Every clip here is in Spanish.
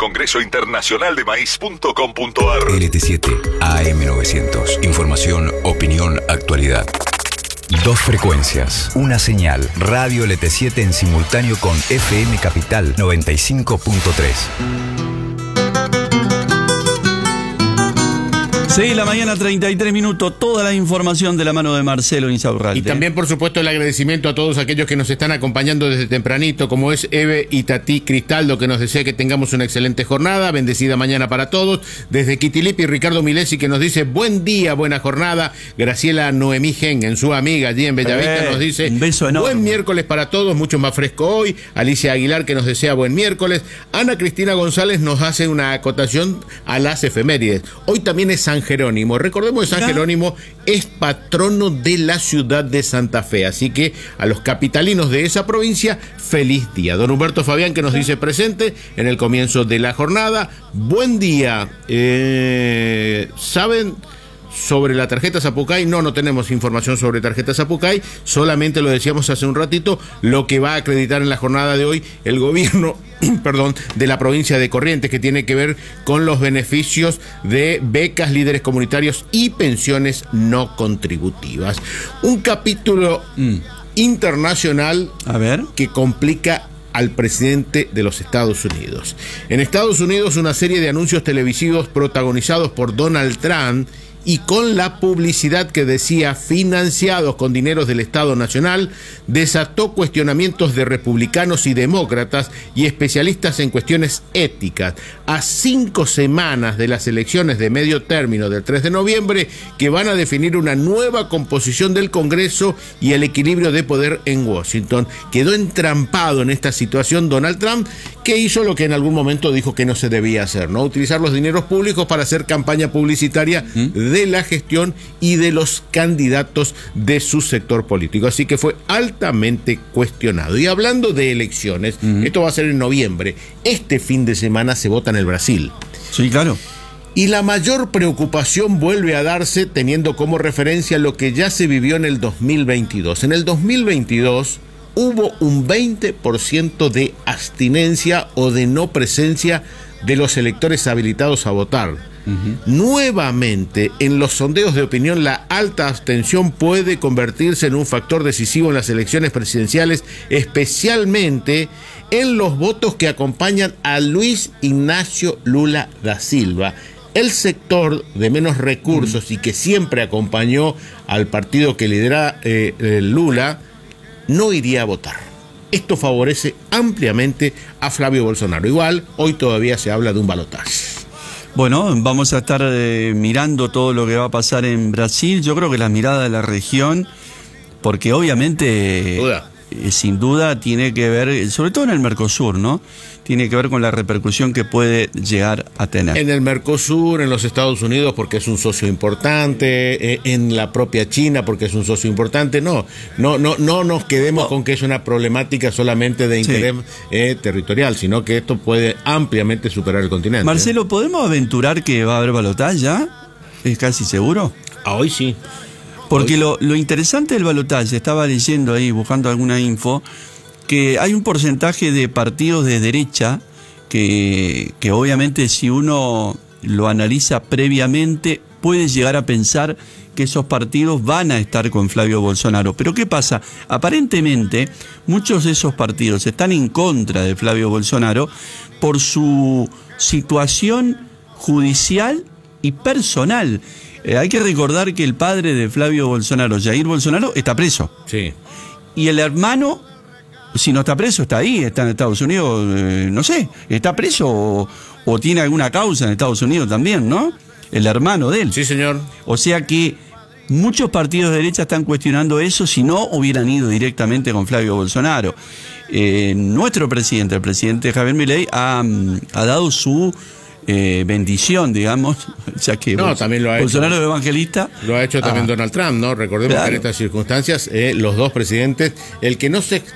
Congreso Internacional de Maíz.com.ar. LT7 AM900. Información, opinión, actualidad. 2 frecuencias, una señal. Radio LT7 en simultáneo con FM Capital 95.3. 6 de la mañana, 33 minutos, toda la información de la mano de Marcelo Insaurralde. Y también, por supuesto, el agradecimiento a todos aquellos que nos están acompañando desde tempranito, como es Eve y Tati Cristaldo, que nos desea que tengamos una excelente jornada, bendecida mañana para todos. Desde Quitilipi, Ricardo Milesi, que nos dice buen día, buena jornada. Graciela Noemí Gen, en su amiga allí en Bellavista, nos dice un beso enorme. Buen miércoles para todos, mucho más fresco hoy. Alicia Aguilar, que nos desea buen miércoles. Ana Cristina González nos hace una acotación a las efemérides. Hoy también es San Jerónimo. Recordemos que San Jerónimo es patrono de la ciudad de Santa Fe, así que a los capitalinos de esa provincia, feliz día. Don Humberto Fabián, que nos dice presente en el comienzo de la jornada. Buen día. ¿Saben sobre la tarjeta Zapucay? No tenemos información sobre tarjeta Zapucay, solamente lo decíamos hace un ratito, lo que va a acreditar en la jornada de hoy el gobierno de la provincia de Corrientes, que tiene que ver con los beneficios de becas, líderes comunitarios y pensiones no contributivas. Un capítulo internacional que complica al presidente de los Estados Unidos. En Estados Unidos, una serie de anuncios televisivos protagonizados por Donald Trump y con la publicidad que decía financiados con dineros del Estado Nacional, desató cuestionamientos de republicanos y demócratas y especialistas en cuestiones éticas. A 5 semanas de las elecciones de medio término del 3 de noviembre, que van a definir una nueva composición del Congreso y el equilibrio de poder en Washington. Quedó entrampado en esta situación Donald Trump, que hizo lo que en algún momento dijo que no se debía hacer, ¿no? Utilizar los dineros públicos para hacer campaña publicitaria de la gestión y de los candidatos de su sector político. Así que fue altamente cuestionado. Y hablando de elecciones, esto va a ser en noviembre. Este fin de semana se vota en el Brasil. Sí, claro. Y la mayor preocupación vuelve a darse teniendo como referencia lo que ya se vivió en el 2022. En el 2022 hubo un 20% de abstinencia o de no presencia de los electores habilitados a votar. Nuevamente, en los sondeos de opinión, la alta abstención puede convertirse en un factor decisivo en las elecciones presidenciales, especialmente en los votos que acompañan a Luis Ignacio Lula da Silva. El sector de menos recursos y que siempre acompañó al partido que lidera Lula no iría a votar. Esto favorece ampliamente a Flavio Bolsonaro. Igual, hoy todavía se habla de un balotaje. Bueno, vamos a estar mirando todo lo que va a pasar en Brasil. Yo creo que la mirada de la región, porque obviamente, sin duda, tiene que ver, sobre todo en el Mercosur, ¿no? Tiene que ver con la repercusión que puede llegar a tener. En el Mercosur, en los Estados Unidos, porque es un socio importante, en la propia China, porque es un socio importante. No nos quedemos con que es una problemática solamente de interés territorial, sino que esto puede ampliamente superar el continente. Marcelo, ¿podemos aventurar que va a haber balotaje ya? ¿Es casi seguro? Hoy sí. Porque lo interesante del balotaje, estaba leyendo ahí, buscando alguna info, que hay un porcentaje de partidos de derecha que obviamente si uno lo analiza previamente puede llegar a pensar que esos partidos van a estar con Flavio Bolsonaro. Pero ¿qué pasa? Aparentemente muchos de esos partidos están en contra de Flavio Bolsonaro por su situación judicial y personal. Hay que recordar que el padre de Flavio Bolsonaro, Jair Bolsonaro, está preso. Sí. Y el hermano, si no está preso, está ahí, está en Estados Unidos, no sé, está preso o tiene alguna causa en Estados Unidos también, ¿no? El hermano de él. Sí, señor. O sea que muchos partidos de derecha están cuestionando eso si no hubieran ido directamente con Flavio Bolsonaro. Nuestro presidente, el presidente Javier Milei, ha dado su bendición, digamos, ya que también lo ha Bolsonaro hecho. es evangelista. Lo ha hecho también Donald Trump, ¿no? Recordemos que en estas circunstancias los dos presidentes, el que no se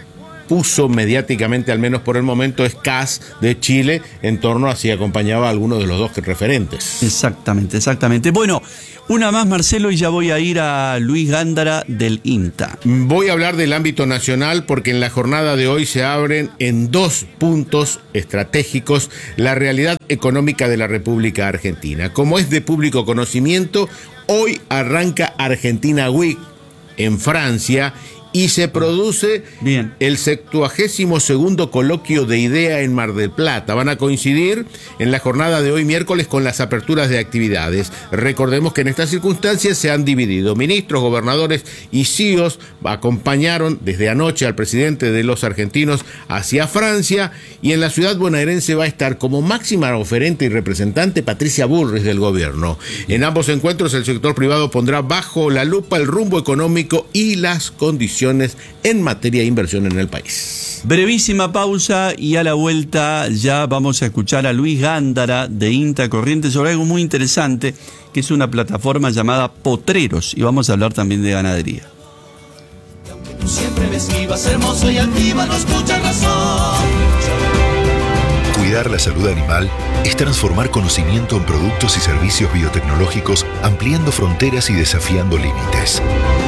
expuso mediáticamente, al menos por el momento, es CAS de Chile, en torno a si acompañaba a alguno de los dos referentes. Exactamente. Bueno, una más, Marcelo, y ya voy a ir a Luis Gándara del INTA. Voy a hablar del ámbito nacional porque en la jornada de hoy se abren en 2 puntos estratégicos la realidad económica de la República Argentina. Como es de público conocimiento, hoy arranca Argentina Week en Francia y se produce el 72º coloquio de IDEA en Mar del Plata. Van a coincidir en la jornada de hoy miércoles con las aperturas de actividades. Recordemos que en estas circunstancias se han dividido. Ministros, gobernadores y CEOs acompañaron desde anoche al presidente de los argentinos hacia Francia, y en la ciudad bonaerense va a estar como máxima oferente y representante Patricia Bullrich del gobierno. En ambos encuentros el sector privado pondrá bajo la lupa el rumbo económico y las condiciones en materia de inversión en el país. Brevísima pausa y a la vuelta ya vamos a escuchar a Luis Gándara de INTA Corrientes sobre algo muy interesante, que es una plataforma llamada Potreros, y vamos a hablar también de ganadería. Tú siempre me esquivas, hermoso y activa, no escuchas razón. Cuidar la salud animal es transformar conocimiento en productos y servicios biotecnológicos, ampliando fronteras y desafiando límites.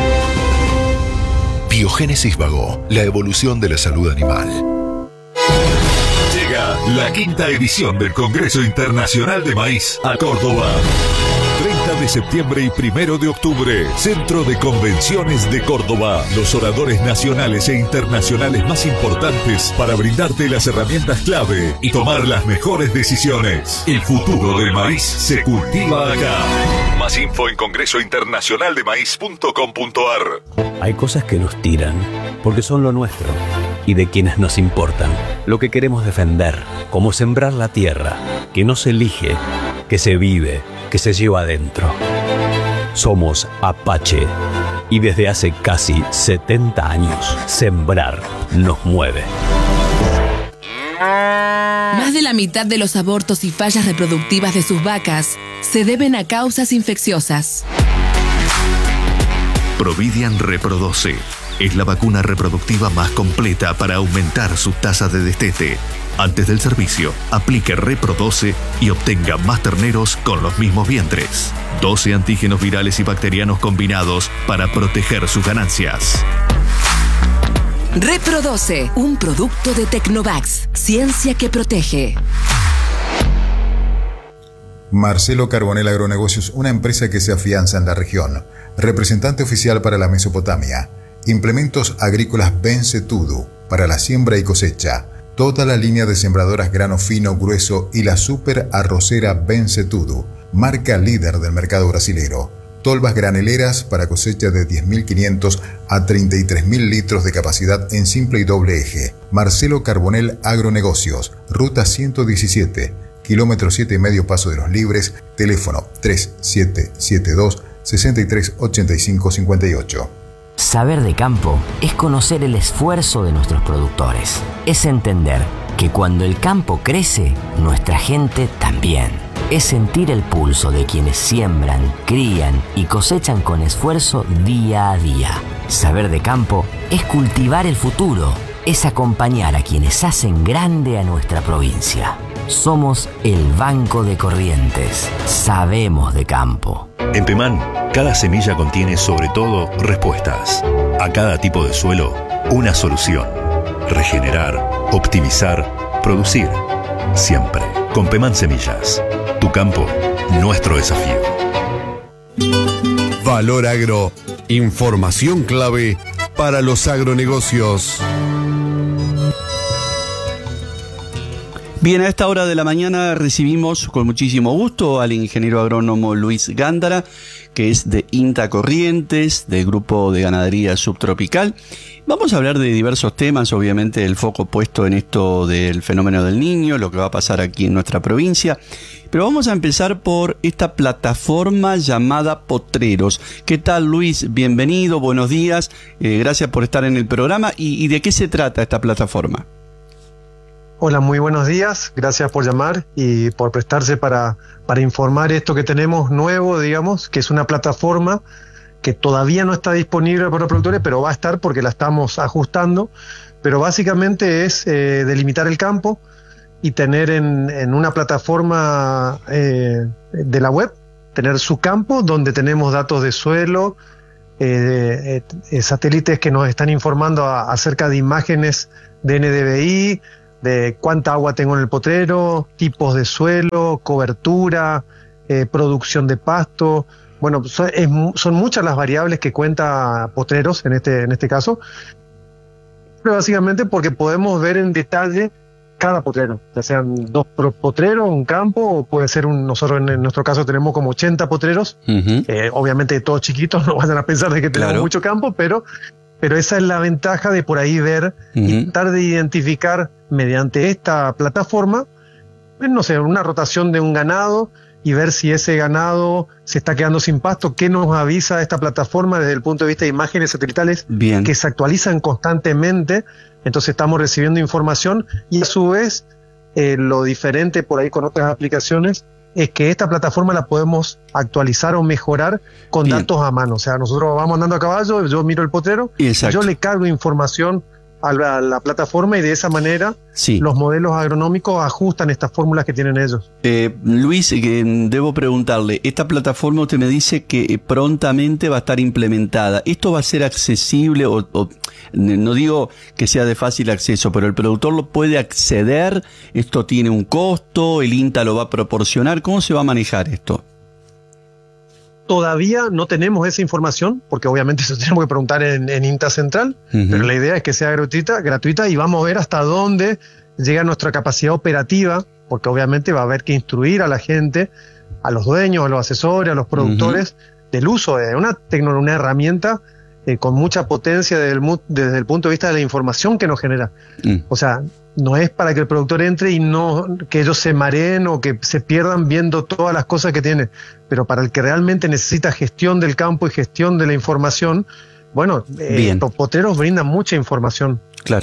Biogénesis Vago, la evolución de la salud animal. Llega la 5ª edición del Congreso Internacional de Maíz a Córdoba. 30 de septiembre y 1 de octubre, Centro de Convenciones de Córdoba. Los oradores nacionales e internacionales más importantes para brindarte las herramientas clave y tomar las mejores decisiones. El futuro del maíz se cultiva acá. Más info en congresointernacionaldemaíz.com.ar. Hay cosas que nos tiran porque son lo nuestro y de quienes nos importan, lo que queremos defender, como sembrar la tierra, que no se elige, que se vive, que se lleva adentro. Somos Apache y desde hace casi 70 años, sembrar nos mueve. Más de la mitad de los abortos y fallas reproductivas de sus vacas se deben a causas infecciosas. Providian Reprodoce es la vacuna reproductiva más completa para aumentar su tasa de destete. Antes del servicio, aplique Reprodoce y obtenga más terneros con los mismos vientres. 12 antígenos virales y bacterianos combinados para proteger sus ganancias. Reprodoce, un producto de Tecnovax, ciencia que protege. Marcelo Carbonell Agronegocios, una empresa que se afianza en la región. Representante oficial para la Mesopotamia. Implementos agrícolas Bencetudo para la siembra y cosecha. Toda la línea de sembradoras grano fino, grueso y la super arrocera Bencetudo, marca líder del mercado brasilero. Tolvas graneleras para cosecha de 10.500 a 33.000 litros de capacidad en simple y doble eje. Marcelo Carbonell Agronegocios, ruta 117, kilómetro 7,5 Paso de los Libres, teléfono 3772-638558. Saber de campo es conocer el esfuerzo de nuestros productores. Es entender que cuando el campo crece, nuestra gente también. Es sentir el pulso de quienes siembran, crían y cosechan con esfuerzo día a día. Saber de campo es cultivar el futuro. Es acompañar a quienes hacen grande a nuestra provincia. Somos el Banco de Corrientes. Sabemos de campo. En Pemán, cada semilla contiene sobre todo respuestas. A cada tipo de suelo, una solución. Regenerar, optimizar, producir. Siempre con Pemán Semillas. Tu campo, nuestro desafío. Valor Agro. Información clave para los agronegocios. Bien, a esta hora de la mañana recibimos con muchísimo gusto al ingeniero agrónomo Luis Gándara, que es de INTA Corrientes, del Grupo de Ganadería Subtropical. Vamos a hablar de diversos temas, obviamente el foco puesto en esto del fenómeno del Niño, lo que va a pasar aquí en nuestra provincia. Pero vamos a empezar por esta plataforma llamada Potreros. ¿Qué tal, Luis? Bienvenido, buenos días, gracias por estar en el programa. ¿Y de qué se trata esta plataforma? Hola, muy buenos días, gracias por llamar y por prestarse para informar esto que tenemos nuevo, digamos, que es una plataforma que todavía no está disponible para los productores, pero va a estar porque la estamos ajustando, pero básicamente es delimitar el campo y tener en una plataforma de la web, tener su campo donde tenemos datos de suelo, satélites que nos están informando acerca de imágenes de NDVI, de cuánta agua tengo en el potrero, tipos de suelo, cobertura, producción de pasto. Bueno, son muchas las variables que cuenta Potreros en este caso, pero básicamente porque podemos ver en detalle cada potrero, ya sean 2 potreros, un campo, o puede ser nosotros en nuestro caso tenemos como 80 potreros, obviamente todos chiquitos, no vayan a pensar de que tenemos mucho campo, pero esa es la ventaja de por ahí ver y tratar de identificar mediante esta plataforma, no sé, una rotación de un ganado y ver si ese ganado se está quedando sin pasto, qué nos avisa esta plataforma desde el punto de vista de imágenes satelitales que se actualizan constantemente. Entonces estamos recibiendo información y a su vez lo diferente por ahí con otras aplicaciones es que esta plataforma la podemos actualizar o mejorar con datos a mano. O sea, nosotros vamos andando a caballo, yo miro el potrero, yo le cargo información a la plataforma y de esa manera los modelos agronómicos ajustan estas fórmulas que tienen ellos. Luis, debo preguntarle, esta plataforma usted me dice que prontamente va a estar implementada. ¿Esto va a ser accesible o no digo que sea de fácil acceso, pero el productor lo puede acceder? ¿Esto tiene un costo? ¿El INTA lo va a proporcionar? ¿Cómo se va a manejar esto? Todavía no tenemos esa información, porque obviamente eso tenemos que preguntar en INTA Central, pero la idea es que sea gratuita y vamos a ver hasta dónde llega nuestra capacidad operativa, porque obviamente va a haber que instruir a la gente, a los dueños, a los asesores, a los productores, del uso de una herramienta con mucha potencia desde el punto de vista de la información que nos genera. O sea, no es para que el productor entre y no que ellos se mareen o que se pierdan viendo todas las cosas que tiene, pero para el que realmente necesita gestión del campo y gestión de la información, bueno, los potreros brindan mucha información. Claro.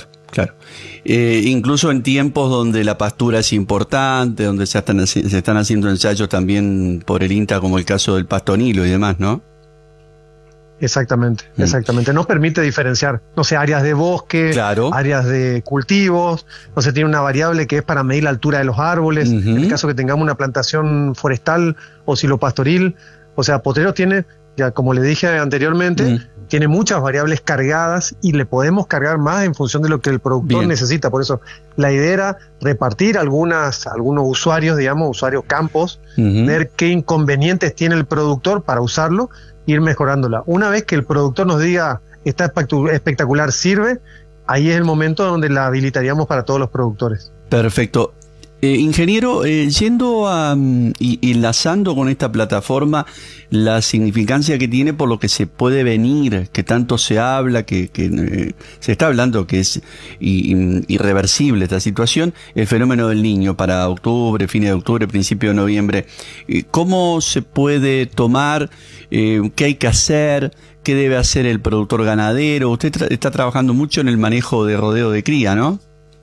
Incluso en tiempos donde la pastura es importante, donde se están haciendo ensayos también por el INTA, como el caso del pastonilo y demás, ¿no? Exactamente. Nos permite diferenciar, no sé, áreas de bosque, áreas de cultivos, no sé, tiene una variable que es para medir la altura de los árboles, en el caso que tengamos una plantación forestal o silopastoril. O sea, Potrero tiene, ya como le dije anteriormente, tiene muchas variables cargadas y le podemos cargar más en función de lo que el productor necesita. Por eso la idea era repartir algunos usuarios, usuarios campos, ver qué inconvenientes tiene el productor para usarlo, ir mejorándola. Una vez que el productor nos diga está espectacular, sirve, ahí es el momento donde la habilitaríamos para todos los productores. Perfecto. Ingeniero, yendo y enlazando con esta plataforma la significancia que tiene por lo que se puede venir, que tanto se habla, que se está hablando que es irreversible esta situación, el fenómeno del Niño para octubre, fines de octubre, principio de noviembre. ¿Cómo se puede tomar? ¿Qué hay que hacer? ¿Qué debe hacer el productor ganadero? Usted está trabajando mucho en el manejo de rodeo de cría, ¿no?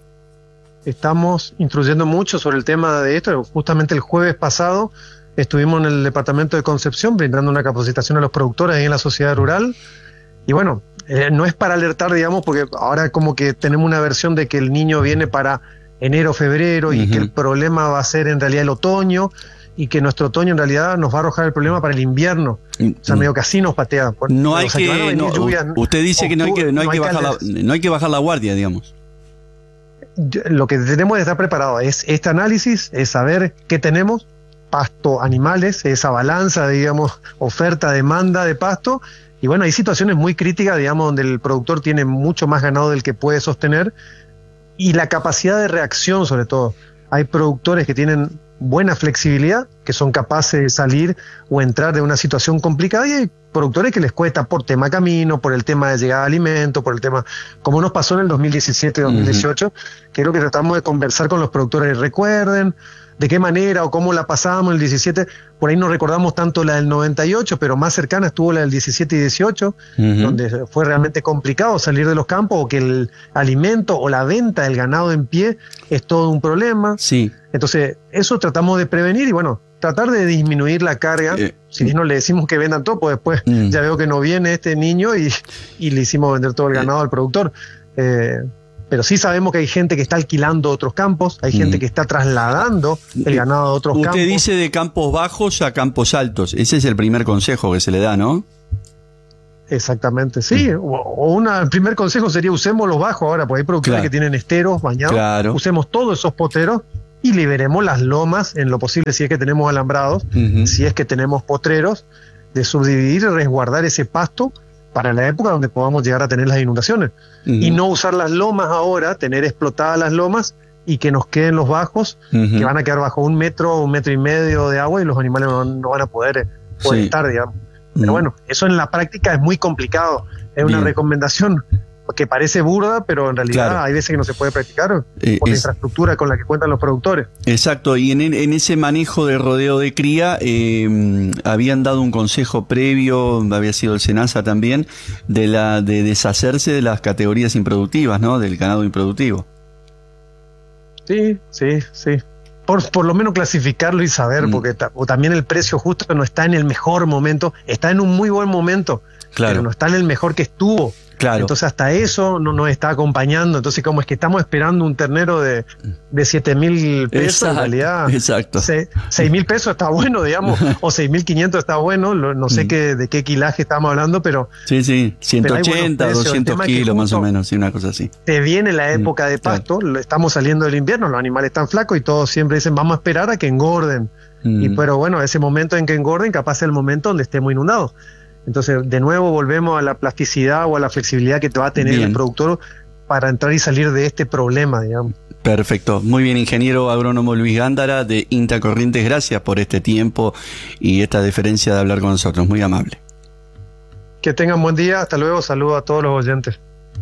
Estamos instruyendo mucho sobre el tema de esto. Justamente el jueves pasado estuvimos en el departamento de Concepción brindando una capacitación a los productores ahí en la sociedad rural. Y bueno, no es para alertar, porque ahora como que tenemos una versión de que el Niño viene para enero, febrero y que el problema va a ser en realidad el otoño y que nuestro otoño en realidad nos va a arrojar el problema para el invierno. O sea, medio que así nos patea. Usted dice que no hay que bajar la guardia, digamos. Lo que tenemos que estar preparado es este análisis, es saber qué tenemos, pasto, animales, esa balanza, oferta, demanda de pasto, y bueno, hay situaciones muy críticas, donde el productor tiene mucho más ganado del que puede sostener, y la capacidad de reacción sobre todo. Hay productores que tienen buena flexibilidad, que son capaces de salir o entrar de una situación complicada, y hay productores que les cuesta por tema camino, por el tema de llegada de alimentos, por el tema, como nos pasó en el 2017-2018, que creo que tratamos de conversar con los productores, recuerden de qué manera o cómo la pasábamos en el 17, por ahí no recordamos tanto la del 98, pero más cercana estuvo la del 17 y 18, donde fue realmente complicado salir de los campos, o que el alimento o la venta del ganado en pie es todo un problema. Entonces, eso tratamos de prevenir y bueno, tratar de disminuir la carga. Si no le decimos que vendan todo, pues después ya veo que no viene este niño y le hicimos vender todo el ganado al productor. Pero sí sabemos que hay gente que está alquilando otros campos, hay gente que está trasladando el ganado a otros campos. Usted dice de campos bajos a campos altos. Ese es el primer consejo que se le da, ¿no? Exactamente, sí. El primer consejo sería usemos los bajos ahora, porque hay productores que tienen esteros bañados. Usemos todos esos poteros y liberemos las lomas en lo posible, si es que tenemos alambrados, si es que tenemos potreros, de subdividir y resguardar ese pasto para la época donde podamos llegar a tener las inundaciones. Y no usar las lomas ahora, tener explotadas las lomas y que nos queden los bajos, que van a quedar bajo 1 metro, 1,5 metros de agua y los animales no van a poder estar, digamos. Pero bueno, eso en la práctica es muy complicado. Es una recomendación que parece burda, pero en realidad hay veces que no se puede practicar por la infraestructura con la que cuentan los productores. Exacto, y en ese manejo de rodeo de cría habían dado un consejo previo, había sido el SENASA también, de deshacerse de las categorías improductivas, ¿no? Del ganado improductivo. Sí. Por lo menos clasificarlo y saber, porque también el precio justo no está en el mejor momento, está en un muy buen momento, pero no está en el mejor que estuvo. Entonces hasta eso no nos está acompañando. Entonces como es que estamos esperando un ternero de 7.000 pesos, en realidad 6.000 pesos está bueno, digamos, o 6.500 está bueno, no sé de qué kilaje estamos hablando, pero 180, 200 kilos más o menos, una cosa así. Te viene la época de pasto, estamos saliendo del invierno, los animales están flacos y todos siempre dicen vamos a esperar a que engorden, pero bueno, ese momento en que engorden capaz es el momento donde estemos inundados. Entonces, de nuevo volvemos a la plasticidad o a la flexibilidad que te va a tener el productor para entrar y salir de este problema, digamos. Perfecto. Muy bien, ingeniero agrónomo Luis Gándara de INTA Corrientes, gracias por este tiempo y esta deferencia de hablar con nosotros. Muy amable. Que tengan buen día. Hasta luego. Saludos a todos los oyentes.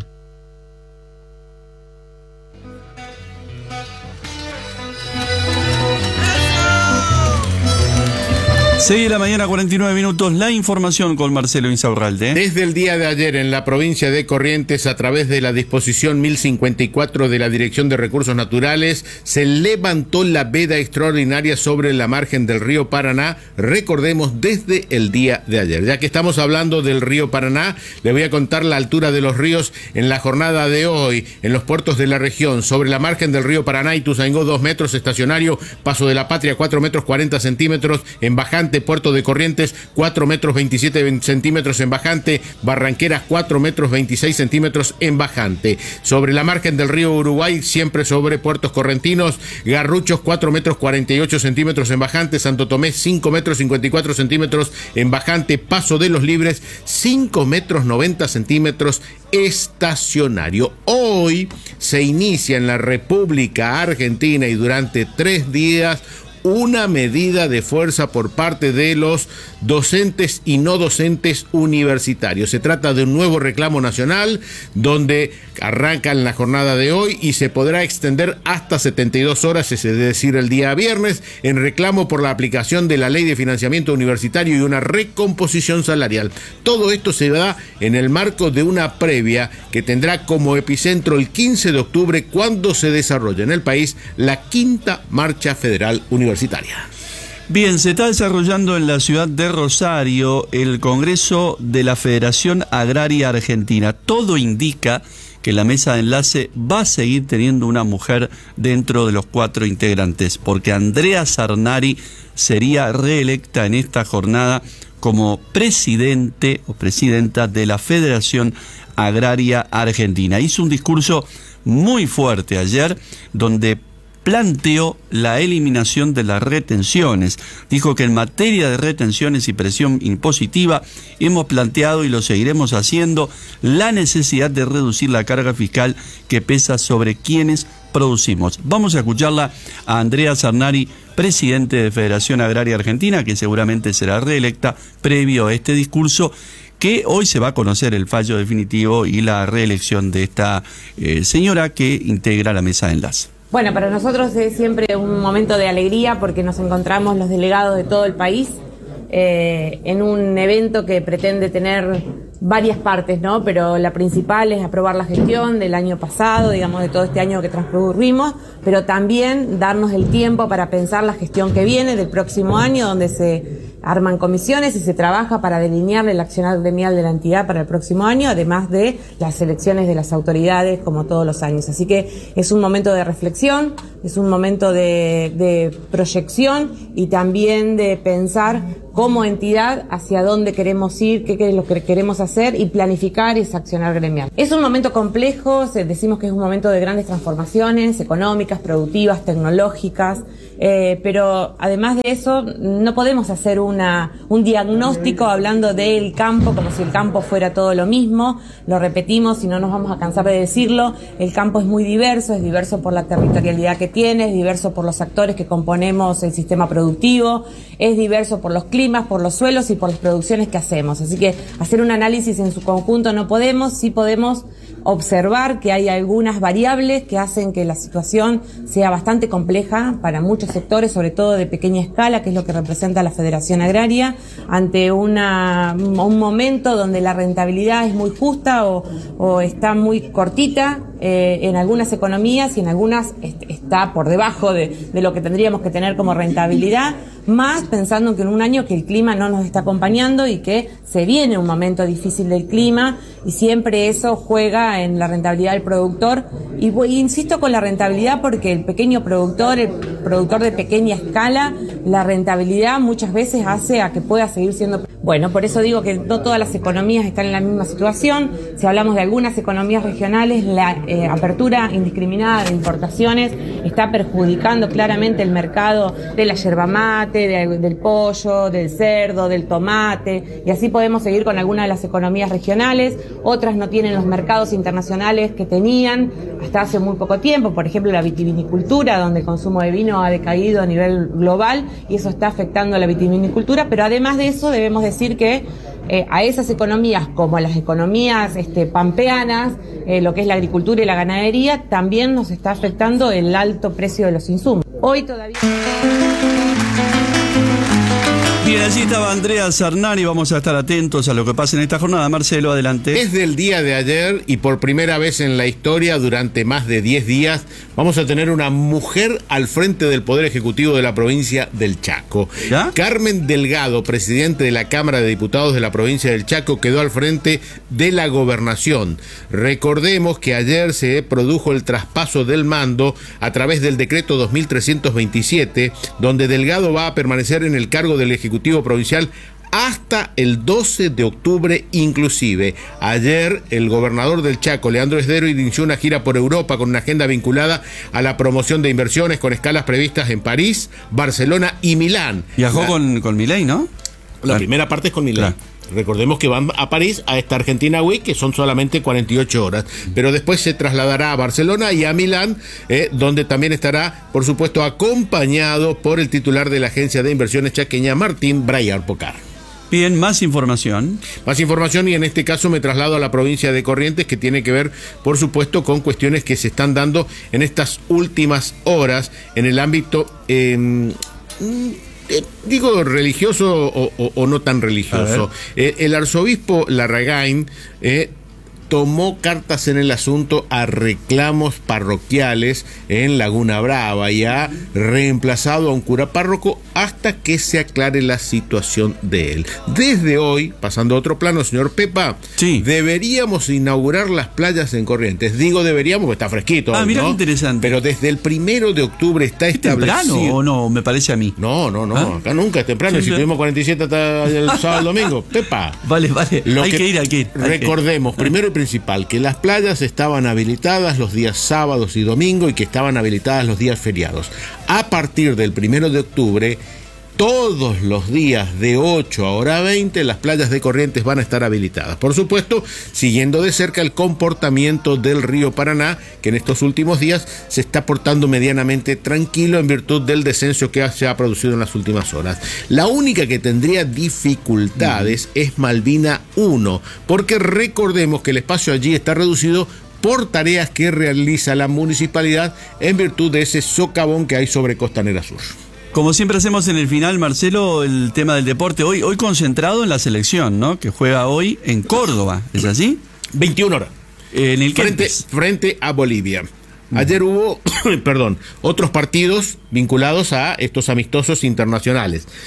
Seis de la mañana, 49 minutos, la información con Marcelo Insaurralde. Desde el día de ayer en la provincia de Corrientes, a través de la disposición 1054 de la Dirección de Recursos Naturales, se levantó la veda extraordinaria sobre la margen del río Paraná, recordemos desde el día de ayer. Ya que estamos hablando del río Paraná, le voy a contar la altura de los ríos en la jornada de hoy, en los puertos de la región. Sobre la margen del río Paraná, Ituzaingó 2 metros, estacionario, Paso de la Patria 4 metros 40 centímetros, en bajante Puerto de Corrientes 4 metros 27 centímetros en bajante, Barranqueras 4 metros 26 centímetros en bajante. Sobre la margen del río Uruguay, siempre sobre puertos correntinos, Garruchos 4 metros 48 centímetros en bajante, Santo Tomé 5 metros 54 centímetros en bajante, Paso de los Libres 5 metros 90 centímetros estacionario. Hoy se inicia en la República Argentina y durante 3 días una medida de fuerza por parte de los docentes y no docentes universitarios. Se trata de un nuevo reclamo nacional donde arranca en la jornada de hoy y se podrá extender hasta 72 horas, es decir, el día viernes, en reclamo por la aplicación de la Ley de Financiamiento Universitario y una recomposición salarial. Todo esto se da en el marco de una previa que tendrá como epicentro el 15 de octubre cuando se desarrolla en el país la 5ª Marcha Federal Universitaria. Bien, se está desarrollando en la ciudad de Rosario el Congreso de la Federación Agraria Argentina. Todo indica que la mesa de enlace va a seguir teniendo una mujer dentro de los 4 integrantes, porque Andrea Sarnari sería reelecta en esta jornada como presidente o presidenta de la Federación Agraria Argentina. Hizo un discurso muy fuerte ayer donde planteó la eliminación de las retenciones. Dijo que en materia de retenciones y presión impositiva hemos planteado y lo seguiremos haciendo la necesidad de reducir la carga fiscal que pesa sobre quienes producimos. Vamos a escucharla a Andrea Sarnari, presidente de Federación Agraria Argentina, que seguramente será reelecta previo a este discurso, que hoy se va a conocer el fallo definitivo y la reelección de esta señora que integra la mesa de enlace. Bueno, para nosotros es siempre un momento de alegría porque nos encontramos los delegados de todo el país en un evento que pretende tener varias partes, ¿no? Pero la principal es aprobar la gestión del año pasado, digamos, de todo este año que transcurrimos, pero también darnos el tiempo para pensar la gestión que viene del próximo año, donde se arman comisiones y se trabaja para delinear el accionar gremial de la entidad para el próximo año, además de las elecciones de las autoridades como todos los años. Así que es un momento de reflexión, es un momento de proyección y también de pensar como entidad hacia dónde queremos ir, qué es lo que queremos hacer y planificar ese accionar gremial. Es un momento complejo, decimos que es un momento de grandes transformaciones económicas, productivas, tecnológicas, pero además de eso no podemos hacer un diagnóstico hablando del campo como si el campo fuera todo lo mismo. Lo repetimos y no nos vamos a cansar de decirlo, el campo es muy diverso, es diverso por la territorialidad que tiene, es diverso por los actores que componemos el sistema productivo, es diverso por los climas, por los suelos y por las producciones que hacemos. Así que hacer un análisis en su conjunto no podemos, sí podemos observar que hay algunas variables que hacen que la situación sea bastante compleja para muchos sectores, sobre todo de pequeña escala, que es lo que representa la Federación Agraria, ante un momento donde la rentabilidad es muy justa o está muy cortita en algunas economías y en algunas está por debajo de lo que tendríamos que tener como rentabilidad, más pensando que en un año que el clima no nos está acompañando y que se viene un momento difícil del clima y siempre eso juega en la rentabilidad del productor. Y insisto con la rentabilidad porque el pequeño productor, el productor de pequeña escala, la rentabilidad muchas veces hace a que pueda seguir siendo... Bueno, por eso digo que no todas las economías están en la misma situación. Si hablamos de algunas economías regionales, la apertura indiscriminada de importaciones está perjudicando claramente el mercado de la yerba mate, del pollo, del cerdo, del tomate, y así podemos seguir con algunas de las economías regionales. Otras no tienen los mercados internacionales que tenían hasta hace muy poco tiempo, por ejemplo la vitivinicultura, donde el consumo de vino ha decaído a nivel global y eso está afectando a la vitivinicultura, pero además de eso debemos decir que a esas economías como a las economías pampeanas, lo que es la agricultura y la ganadería, también nos está afectando el alto precio de los insumos. Hoy todavía... Bien, allí estaba Andrea Zarnari, vamos a estar atentos a lo que pasa en esta jornada. Marcelo, adelante. Desde el día de ayer y por primera vez en la historia, durante más de 10 días, vamos a tener una mujer al frente del Poder Ejecutivo de la provincia del Chaco. ¿Ya? Carmen Delgado, presidente de la Cámara de Diputados de la provincia del Chaco, quedó al frente de la gobernación. Recordemos que ayer se produjo el traspaso del mando a través del decreto 2327, donde Delgado va a permanecer en el cargo del Ejecutivo Provincial hasta el 12 de octubre inclusive. Ayer el gobernador del Chaco, Leandro Esdero, inició una gira por Europa con una agenda vinculada a la promoción de inversiones con escalas previstas en París, Barcelona y Milán. Viajó con Milei, ¿no? La primera parte es con Milei. Claro. Recordemos que van a París, a esta Argentina Week, que son solamente 48 horas, pero después se trasladará a Barcelona y a Milán, donde también estará, por supuesto, acompañado por el titular de la Agencia de Inversiones chaqueña, Martín Breyer Pocar. Bien, más información. Más información, y en este caso me traslado a la provincia de Corrientes, que tiene que ver, por supuesto, con cuestiones que se están dando en estas últimas horas en el ámbito... digo religioso o no tan religioso. El arzobispo Larragáin tomó cartas en el asunto a reclamos parroquiales en Laguna Brava y ha reemplazado a un cura párroco hasta que se aclare la situación de él. Desde hoy, pasando a otro plano, señor Pepa, sí, deberíamos inaugurar las playas en Corrientes. Digo deberíamos porque está fresquito. Mira, ¿no? Qué interesante. Pero desde el 1 de octubre está establecido. ¿Temprano o no? Me parece a mí. No, acá nunca es temprano. Sí, si tuvimos 47 hasta el sábado domingo. Pepa. Vale. Hay que ir. Recordemos, primero y principal, que las playas estaban habilitadas los días sábados y domingo y que estaban habilitadas los días feriados. A partir del 1 de octubre, todos los días de 8 a hora 20, las playas de Corrientes van a estar habilitadas. Por supuesto, siguiendo de cerca el comportamiento del río Paraná, que en estos últimos días se está portando medianamente tranquilo en virtud del descenso que se ha producido en las últimas horas. La única que tendría dificultades es Malvina 1, porque recordemos que el espacio allí está reducido por tareas que realiza la municipalidad en virtud de ese socavón que hay sobre Costanera Sur. Como siempre hacemos en el final, Marcelo, el tema del deporte. Hoy concentrado en la selección, ¿no? Que juega hoy en Córdoba, ¿es así? 21 horas. En el frente a Bolivia. Ayer hubo, otros partidos vinculados a estos amistosos internacionales.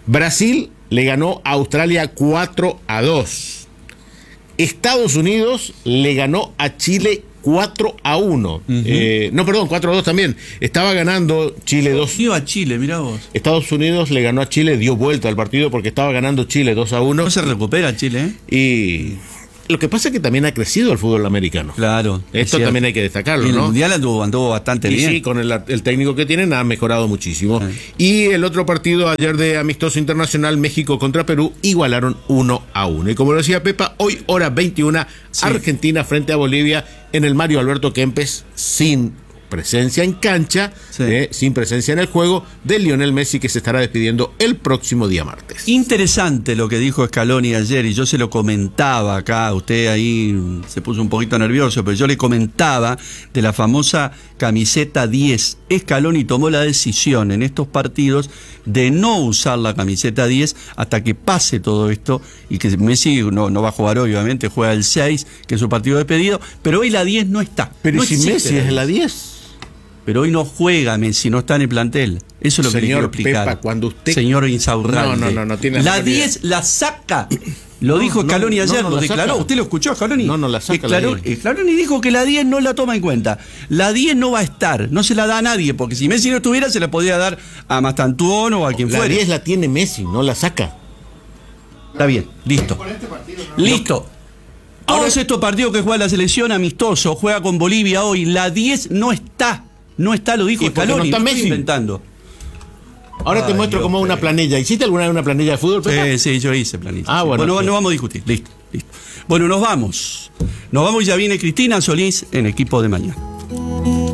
Brasil le ganó a Australia 4-2. Estados Unidos le ganó a Chile 4-1. No, perdón, 4-2 también. Estaba ganando Chile 2. Dio a Chile, mirá vos. Estados Unidos le ganó a Chile, dio vuelta al partido porque estaba ganando Chile 2-1. No se recupera Chile, ¿eh? Y lo que pasa es que también ha crecido el fútbol americano. Claro. Esto también hay que destacarlo, y ¿no? el Mundial anduvo bastante bien. Sí, con el técnico que tienen ha mejorado muchísimo. Y el otro partido ayer de amistoso internacional, México contra Perú, igualaron 1-1. Y como lo decía Pepa, hoy hora 21, Argentina frente a Bolivia en el Mario Alberto Kempes, sin presencia en cancha, sin presencia en el juego, de Lionel Messi, que se estará despidiendo el próximo día martes. Interesante lo que dijo Scaloni ayer, y yo se lo comentaba acá, usted ahí se puso un poquito nervioso, pero yo le comentaba de la famosa camiseta 10. Scaloni tomó la decisión en estos partidos de no usar la camiseta 10 hasta que pase todo esto, y que Messi no va a jugar hoy, obviamente, juega el 6, que es su partido de despedida, pero hoy la 10 no está. Pero no si Messi es la 10. Pero hoy no juega Messi, no está en el plantel. Eso es lo que le quiero explicar. Pepa, cuando usted... Señor Insaurralde. No tiene la 10 la saca. Lo dijo Scaloni ayer, lo declaró. Saca. ¿Usted lo escuchó, Scaloni? No la saca. Scaloni dijo que la 10 no la toma en cuenta. La 10 no va a estar, no se la da a nadie, porque si Messi no estuviera, se la podría dar a Mastantuono o a quien fuera. La 10 la tiene Messi, no la saca. Está bien, listo. Listo. Todos estos partidos que juega la selección amistoso, juega con Bolivia hoy, la 10 no está. No está, lo dijo Scaloni, no está Messi inventando. Ahora te muestro como una planilla. ¿Hiciste alguna vez una planilla de fútbol, Pepa? Sí, yo hice planilla. Bueno, no vamos a discutir. Listo. Bueno, nos vamos. Nos vamos y ya viene Cristina Solís en Equipo de Mañana.